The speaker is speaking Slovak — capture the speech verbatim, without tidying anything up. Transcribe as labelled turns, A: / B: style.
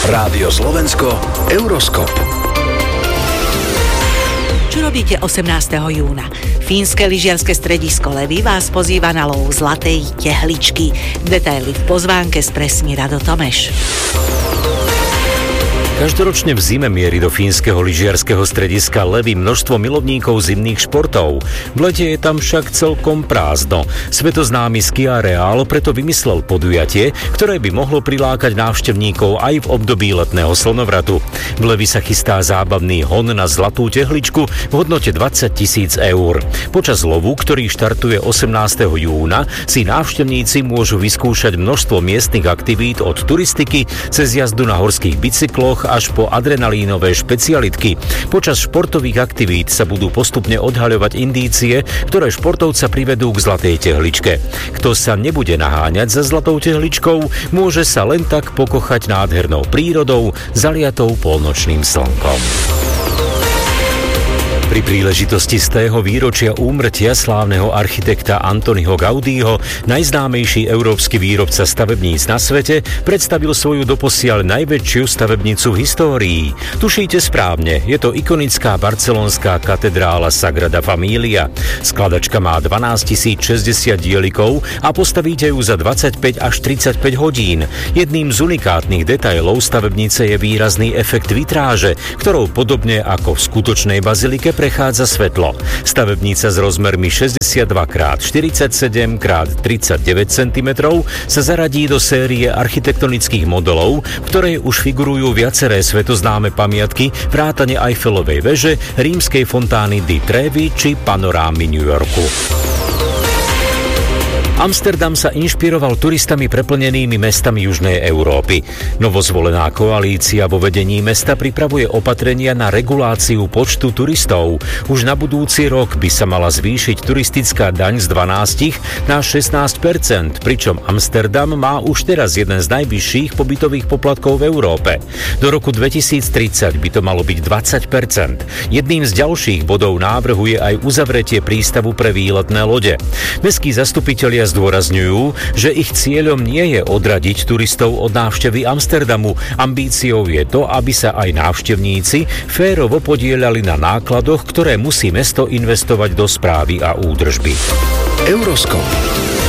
A: Rádio Slovensko, Euroskop.
B: Čo robíte osemnásteho júna? Fínske lyžiarske stredisko Levy vás pozýva na lov zlatej tehličky. Detaily v pozvánke spresní Rado Tomeš.
C: Každoročne v zime mierí do fínskeho lyžiarskeho strediska Levy množstvo milovníkov zimných športov. V lete je tam však celkom prázdno. Svetoznámy skiareál preto vymyslel podujatie, ktoré by mohlo prilákať návštevníkov aj v období letného slnovratu. V Levy sa chystá zábavný hon na zlatú tehličku v hodnote dvadsať tisíc eur. Počas lovu, ktorý štartuje osemnásteho júna, si návštevníci môžu vyskúšať množstvo miestnych aktivít od turistiky cez jazdu na horských bicykloch až po adrenalínové špecialitky. Počas športových aktivít sa budú postupne odhaľovať indície, ktoré športovca privedú k zlatej tehličke. Kto sa nebude naháňať za zlatou tehličkou, môže sa len tak pokochať nádhernou prírodou, zaliatou polnočným slnkom. Pri príležitosti stého výročia úmrtia slávneho architekta Antoniho Gaudího najznámejší európsky výrobca stavebníc na svete predstavil svoju doposiaľ najväčšiu stavebnicu v histórii. Tušíte správne, je to ikonická barcelonská katedrála Sagrada Familia. Skladačka má dvanásťtisícšesťdesiat dielikov a postavíte ju za dvadsaťpäť až tridsaťpäť hodín. Jedným z unikátnych detailov stavebnice je výrazný efekt vitráže, ktorou podobne ako v skutočnej bazilike prechádza svetlo. Stavebnica s rozmermi šesťdesiatdva krát štyridsaťsedem krát tridsaťdeväť centimetrov sa zaradí do série architektonických modelov, v ktorej už figurujú viaceré svetoznáme pamiatky vrátane Eiffelovej veže, rímskej fontány di Trevi či panorámy New Yorku. Amsterdam sa inšpiroval turistami preplnenými mestami Južnej Európy. Novozvolená koalícia vo vedení mesta pripravuje opatrenia na reguláciu počtu turistov. Už na budúci rok by sa mala zvýšiť turistická daň z dvanásť na šestnásť percent, pričom Amsterdam má už teraz jeden z najvyšších pobytových poplatkov v Európe. Do roku dvetisíctridsať by to malo byť dvadsať percent. Jedným z ďalších bodov návrhu je aj uzavretie prístavu pre výletné lode. Mestskí zastupitelia zdôrazňujú, že ich cieľom nie je odradiť turistov od návštevy Amsterdamu. Ambíciou je to, aby sa aj návštevníci férovo podieľali na nákladoch, ktoré musí mesto investovať do správy a údržby.
A: Euroskop.